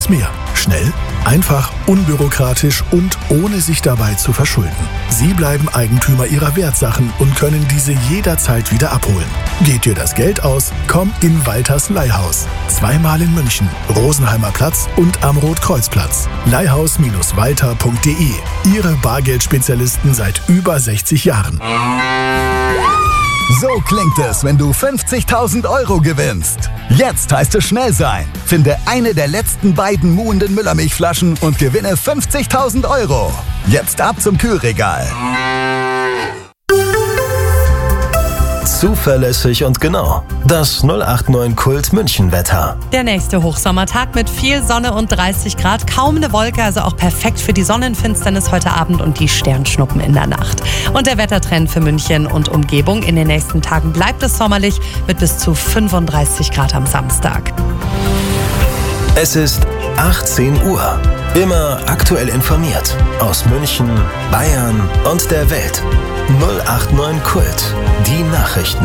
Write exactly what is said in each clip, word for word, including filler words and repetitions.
Mehr. Schnell, einfach, unbürokratisch und ohne sich dabei zu verschulden. Sie bleiben Eigentümer Ihrer Wertsachen und können diese jederzeit wieder abholen. Geht dir das Geld aus? Komm in Walters Leihhaus. Zweimal in München, Rosenheimer Platz und am Rotkreuzplatz. leihhaus Bindestrich walter Punkt de. Ihre Bargeldspezialisten seit über sechzig Jahren. So klingt es, wenn du fünfzigtausend Euro gewinnst. Jetzt heißt es schnell sein. Finde eine der letzten beiden muhenden Müllermilchflaschen und gewinne fünfzigtausend Euro. Jetzt ab zum Kühlregal. Zuverlässig und genau. Das null acht neun Kult München Wetter. Der nächste Hochsommertag mit viel Sonne und dreißig Grad. Kaum eine Wolke, also auch perfekt für die Sonnenfinsternis heute Abend und die Sternschnuppen in der Nacht. Und der Wettertrend für München und Umgebung. In den nächsten Tagen bleibt es sommerlich mit bis zu fünfunddreißig Grad am Samstag. Es ist achtzehn Uhr. Immer aktuell informiert. Aus München, Bayern und der Welt. null acht neun Kult. Die Nachrichten.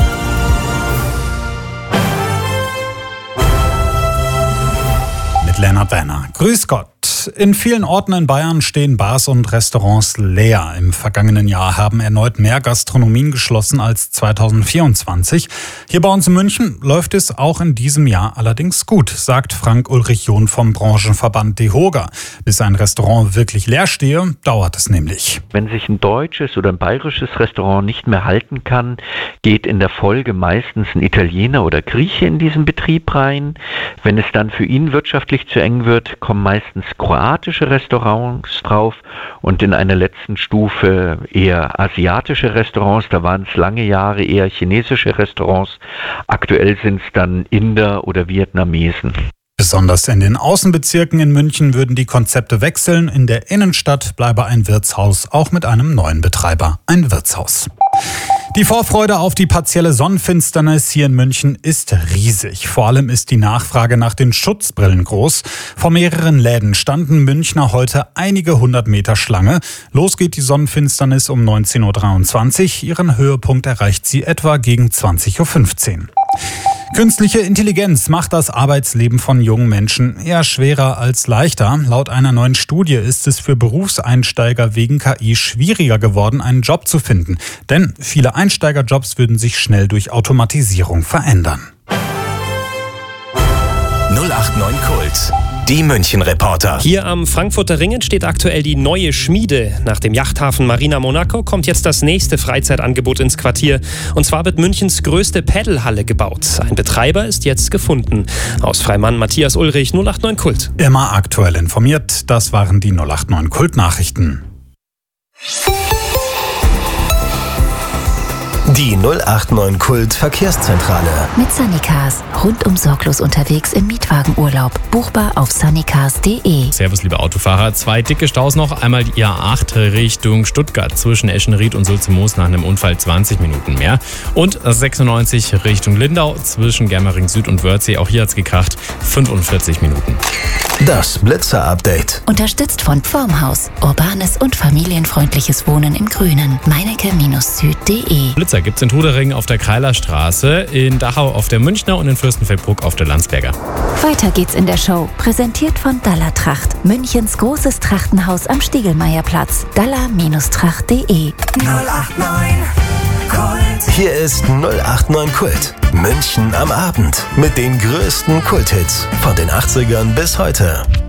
Mit Lennart Werner. Grüß Gott. In vielen Orten in Bayern stehen Bars und Restaurants leer. Im vergangenen Jahr haben erneut mehr Gastronomien geschlossen als zweitausendvierundzwanzig. Hier bei uns in München läuft es auch in diesem Jahr allerdings gut, sagt Frank-Ulrich John vom Branchenverband DEHOGA. Bis ein Restaurant wirklich leer stehe, dauert es nämlich. Wenn sich ein deutsches oder ein bayerisches Restaurant nicht mehr halten kann, geht in der Folge meistens ein Italiener oder Grieche in diesen Betrieb rein. Wenn es dann für ihn wirtschaftlich zu eng wird, kommen meistens kroatische Restaurants drauf und in einer letzten Stufe eher asiatische Restaurants. Da waren es lange Jahre eher chinesische Restaurants. Aktuell sind es dann Inder oder Vietnamesen. Besonders in den Außenbezirken in München würden die Konzepte wechseln. In der Innenstadt bleibe ein Wirtshaus, auch mit einem neuen Betreiber. Ein Wirtshaus. Die Vorfreude auf die partielle Sonnenfinsternis hier in München ist riesig. Vor allem ist die Nachfrage nach den Schutzbrillen groß. Vor mehreren Läden standen Münchner heute einige hundert Meter Schlange. Los geht die Sonnenfinsternis um neunzehn Uhr dreiundzwanzig. Ihren Höhepunkt erreicht sie etwa gegen zwanzig Uhr fünfzehn. Künstliche Intelligenz macht das Arbeitsleben von jungen Menschen eher schwerer als leichter. Laut einer neuen Studie ist es für Berufseinsteiger wegen K I schwieriger geworden, einen Job zu finden. Denn viele Einsteigerjobs würden sich schnell durch Automatisierung verändern. null acht neun Kult. Die München-Reporter. Hier am Frankfurter Ring entsteht aktuell die neue Schmiede. Nach dem Yachthafen Marina Monaco kommt jetzt das nächste Freizeitangebot ins Quartier. Und zwar wird Münchens größte Paddelhalle gebaut. Ein Betreiber ist jetzt gefunden. Aus Freimann Matthias Ulrich, null acht neun Kult. Immer aktuell informiert, das waren die null acht neun Kult-Nachrichten. Die null acht neun Kult Verkehrszentrale. Mit Sunnycars. Rundum sorglos unterwegs im Mietwagenurlaub. Buchbar auf sunnycars punkt de. Servus, liebe Autofahrer. Zwei dicke Staus noch. Einmal die A acht Richtung Stuttgart zwischen Eschenried und Sulze-Moos nach einem Unfall zwanzig Minuten mehr. Und sechsundneunzig Richtung Lindau zwischen Germering Süd und Wörthsee. Auch hier hat's gekracht. fünfundvierzig Minuten. Das Blitzer-Update. Unterstützt von Pformhaus. Urbanes und familienfreundliches Wohnen im Grünen. meinecke-süd punkt de. Blitzer gibt's in Trudering auf der Keilerstraße, in Dachau auf der Münchner und in Fürstenfeldbruck auf der Landsberger. Weiter geht's in der Show. Präsentiert von Dalla Tracht. Münchens großes Trachtenhaus am Stiegelmeierplatz. dalla Tracht punkt de. null acht neun Kult. Hier ist null acht neun Kult. München am Abend. Mit den größten Kulthits von den achtzigern bis heute.